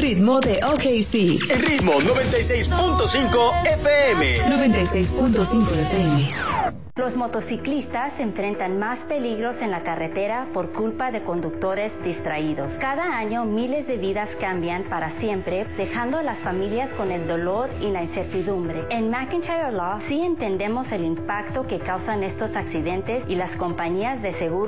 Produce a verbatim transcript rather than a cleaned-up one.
ritmo de O K C. El ritmo noventa y seis punto cinco F M. noventa y seis punto cinco F M. Los motociclistas enfrentan más peligros en la carretera por culpa de conductores distraídos. Cada año miles de vidas cambian para siempre, dejando a las familias con el dolor y la incertidumbre. En McIntyre Law sí entendemos el impacto que causan estos accidentes y las compañías de seguro